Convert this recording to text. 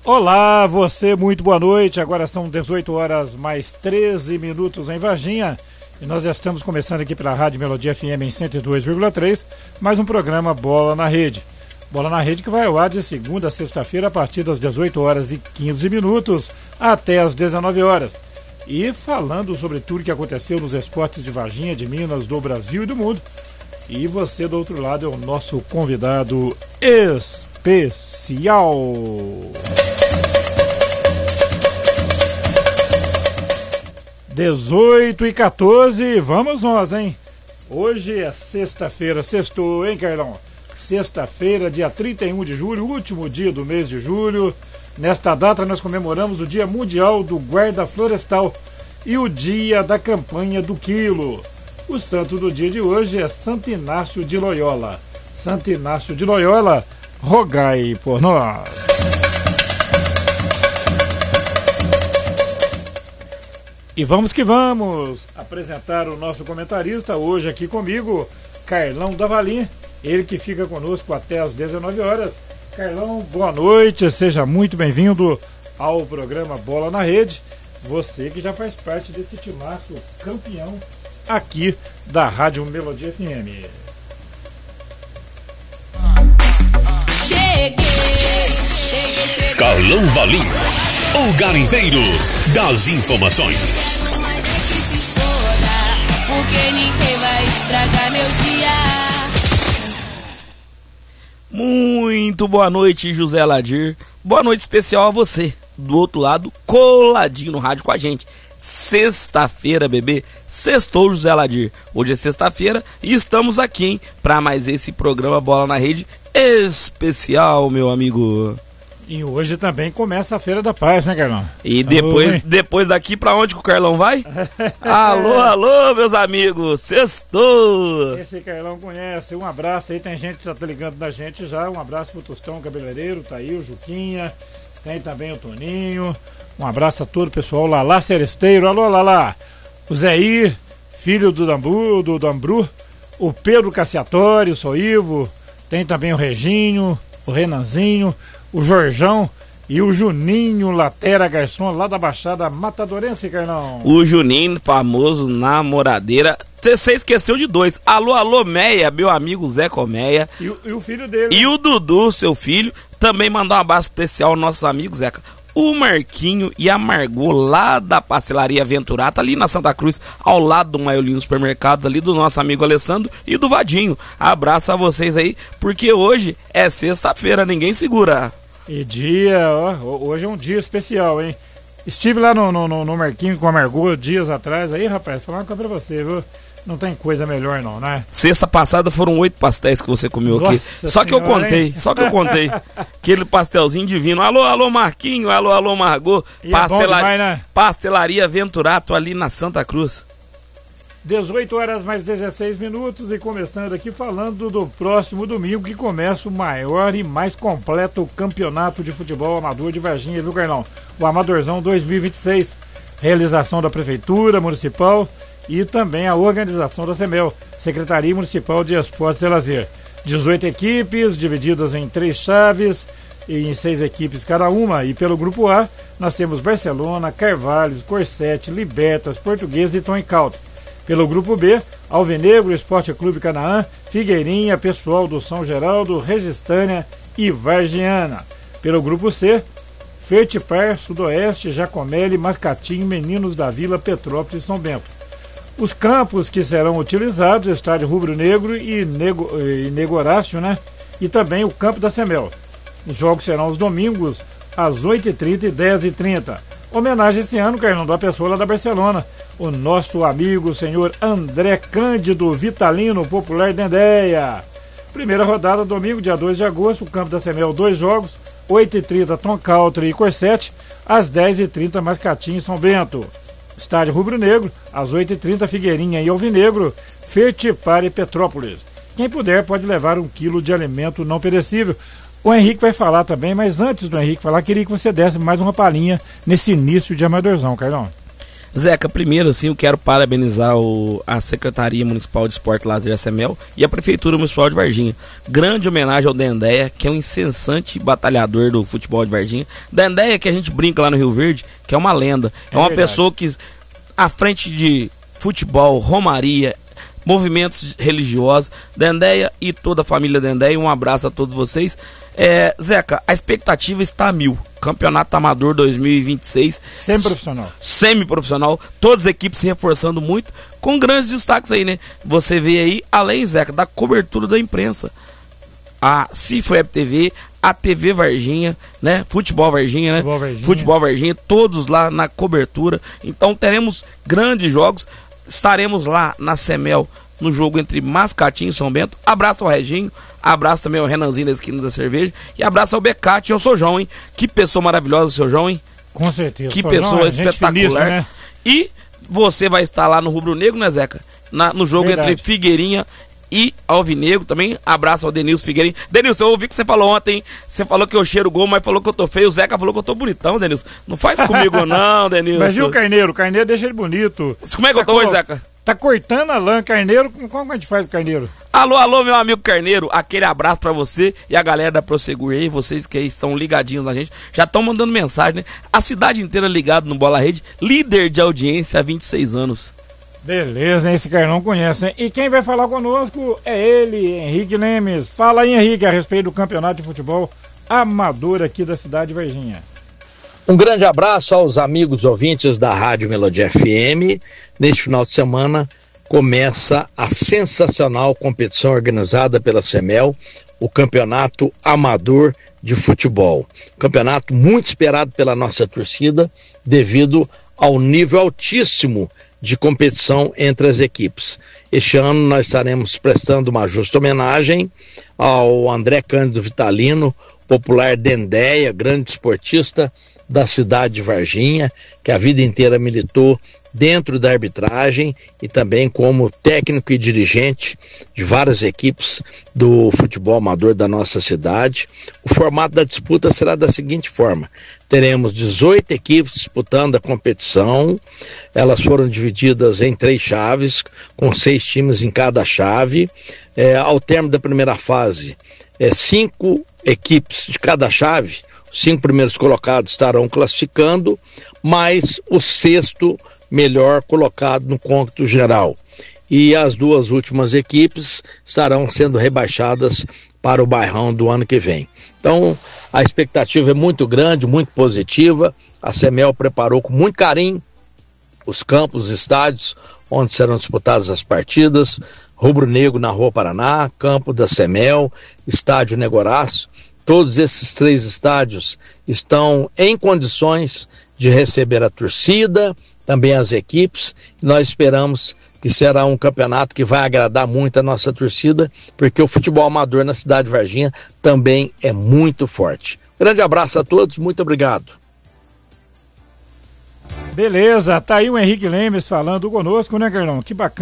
Olá, você, muito boa noite. Agora são 18 horas mais 13 minutos em Varginha. E nós já estamos começando aqui pela Rádio Melodia FM em 102,3, mais um programa Bola na Rede. Bola na Rede que vai ao ar de segunda a sexta-feira a partir das 18 horas e 15 minutos até as 19 horas. E falando sobre tudo que aconteceu nos esportes de Varginha, de Minas, do Brasil e do mundo. E você do outro lado é o nosso convidado especial. (18 e 14), vamos nós, hein? Hoje é sexta-feira, sextou, hein, Carlão? Sexta-feira, dia 31 de julho, último dia do mês de julho. Nesta data nós comemoramos o Dia Mundial do Guarda Florestal e o Dia da Campanha do Quilo. O santo do dia de hoje é Santo Inácio de Loyola. Santo Inácio de Loyola, rogai por nós. E vamos que vamos apresentar o nosso comentarista hoje aqui comigo, Carlão Davalim, ele que fica conosco até as 19 horas. Carlão, boa noite, seja muito bem-vindo ao programa Bola na Rede. Você que já faz parte desse timaço campeão aqui da Rádio Melodia FM. Cheguei. Carlão Valim, o garimpeiro das informações. Mas é que se exploda, porque ninguém vai estragar meu dia. Muito boa noite, José Aladir. Boa noite especial a você, do outro lado, coladinho no rádio com a gente. Sexta-feira, bebê. Sextou, José Aladir. Hoje é sexta-feira e estamos aqui, hein, para mais esse programa Bola na Rede especial, meu amigo. E hoje também começa a Feira da Paz, né, Carlão? E depois daqui, pra onde que o Carlão vai? Alô, meus amigos, sextou! Esse Carlão conhece, um abraço aí, tem gente que já tá ligando na gente já, um abraço pro Tostão Cabeleireiro, tá aí o Juquinha, tem também o Toninho, um abraço a todo o pessoal, Lalá Seresteiro, alô Lalá, o Zéir, filho do Dambru, o Pedro Cassiatório, o Soivo, tem também o Reginho, o Renanzinho, o Jorjão e o Juninho Latera Garçom, lá da Baixada Matadorense, Carlão. O Juninho, famoso namoradeira. Você esqueceu de dois. Alô, Meia, meu amigo Zé Colmeia. E o filho dele. E o Dudu, seu filho. Também mandou um abraço especial aos nossos amigos, Zeca. O Marquinho e a Margot, lá da Pastelaria Venturata, ali na Santa Cruz, ao lado do Maiolino Supermercados, ali do nosso amigo Alessandro e do Vadinho. Abraço a vocês aí, porque hoje é sexta-feira, ninguém segura. E hoje é um dia especial, hein? Estive lá no Marquinho com a Margot dias atrás, aí, rapaz, falar uma coisa pra você, viu? Não tem coisa melhor não, né? Sexta passada foram 8 pastéis que você comeu. Nossa aqui. Só que eu contei. Aquele pastelzinho divino. Alô, Marquinho, alô, Margot. Pastelaria Venturato ali na Santa Cruz. 18 horas mais 16 minutos e começando aqui falando do próximo domingo que começa o maior e mais completo campeonato de futebol amador de Varginha, viu, Carlão? O Amadorzão 2026, realização da Prefeitura Municipal e também a organização da CEMEL, Secretaria Municipal de Esportes e Lazer. 18 equipes divididas em 3 chaves e em 6 equipes cada uma, e pelo grupo A nós temos Barcelona, Carvalhos, Corsete, Libertas, Portuguesa e Tom e Caldo. Pelo grupo B, Alvinegro, Esporte Clube Canaã, Figueirinha, pessoal do São Geraldo, Registânia e Vargiana. Pelo grupo C, Fertipar, Sudoeste, Jacomeli, Mascatinho, Meninos da Vila, Petrópolis e São Bento. Os campos que serão utilizados, Estádio Rubro Negro e Nego Horácio, né? E também o campo da CEMEL. Os jogos serão os domingos, às 8h30 e 10h30. Homenagem esse ano, Carlão, da pessoa lá da Barcelona, o nosso amigo, senhor André Cândido Vitalino, popular Dendéia. Primeira rodada, domingo, dia 2 de agosto, o campo da CEMEL, 2 jogos, 8h30, Tom Country e Corsete, às 10h30, Mascatinho e São Bento. Estádio Rubro Negro, às 8h30, Figueirinha e Alvinegro, Fertipar e Petrópolis. Quem puder pode levar 1 quilo de alimento não perecível. O Henrique vai falar também, mas antes do Henrique falar, queria que você desse mais uma palhinha nesse início de Amadorzão, Carlão. Zeca, primeiro assim, eu quero parabenizar a Secretaria Municipal de Esporte, Lazer e ACMEL e a Prefeitura Municipal de Varginha. Grande homenagem ao Dendeia, que é um incessante batalhador do futebol de Varginha. Dendeia, que a gente brinca lá no Rio Verde, que é uma lenda. É uma verdade. pessoa que, à frente de futebol, romaria, movimentos religiosos, Dendeia e toda a família Dendeia, um abraço a todos vocês. Zeca, a expectativa está a 1000. Campeonato Amador 2026. Semi-profissional. Semi-profissional. Todas as equipes se reforçando muito, com grandes destaques aí, né? Você vê aí, além, Zeca, da cobertura da imprensa. A Cifo Web TV, a TV Varginha, né? Futebol Varginha, né? Futebol Varginha, todos lá na cobertura. Então teremos grandes jogos. Estaremos lá na CEMEL no jogo entre Mascatinho e São Bento. Abraço ao Reginho, abraço também ao Renanzinho da esquina da cerveja e abraço ao Becate e ao Seu João, hein? Que pessoa maravilhosa o Seu João, hein? Com certeza. Que pessoa espetacular. Finíssima, né? E você vai estar lá no Rubro Negro, né, Zeca? No jogo Verdade. entre Figueirinha e Alvinegro também. Abraço ao Denilson Figueirinha. Denilson, eu ouvi que você falou ontem, você falou que eu cheiro gol, mas falou que eu tô feio. O Zeca falou que eu tô bonitão, Denilson. Não faz comigo não, Denilson. Mas e o Carneiro? O Carneiro deixa ele bonito. Como é que eu tô hoje, Zeca? Tá cortando a lã, Carneiro. Como a gente faz o Carneiro? Alô, meu amigo Carneiro, aquele abraço pra você e a galera da Prosegur aí, vocês que aí estão ligadinhos na gente, já estão mandando mensagem, né? A cidade inteira ligada no Bola Rede, líder de audiência há 26 anos. Beleza, hein? Esse cara não conhece, hein? E quem vai falar conosco é ele, Henrique Lemes. Fala aí, Henrique, a respeito do campeonato de futebol amador aqui da cidade de Varginha. Um grande abraço aos amigos ouvintes da Rádio Melodia FM. Neste final de semana começa a sensacional competição organizada pela CEMEL, o Campeonato Amador de Futebol. Campeonato muito esperado pela nossa torcida devido ao nível altíssimo de competição entre as equipes. Este ano nós estaremos prestando uma justa homenagem ao André Cândido Vitalino, popular Dendeia, grande esportista da cidade de Varginha, que a vida inteira militou dentro da arbitragem e também como técnico e dirigente de várias equipes do futebol amador da nossa cidade. O formato da disputa será da seguinte forma: teremos 18 equipes disputando a competição. Elas foram divididas em 3 chaves, com 6 times em cada chave. Ao término da primeira fase, 5 equipes de cada chave. Os 5 primeiros colocados estarão classificando, mais o 6º melhor colocado no cômputo geral. E as 2 últimas equipes estarão sendo rebaixadas para o Bairrão do ano que vem. Então, a expectativa é muito grande, muito positiva. A CEMEL preparou com muito carinho os campos, os estádios onde serão disputadas as partidas. Rubro Negro na Rua Paraná, campo da CEMEL, estádio Negoraço. Todos esses 3 estádios estão em condições de receber a torcida, também as equipes. Nós esperamos que será um campeonato que vai agradar muito a nossa torcida, porque o futebol amador na cidade de Varginha também é muito forte. Grande abraço a todos, muito obrigado. Beleza, tá aí o Henrique Lemes falando conosco, né, Carlão? Que bacana.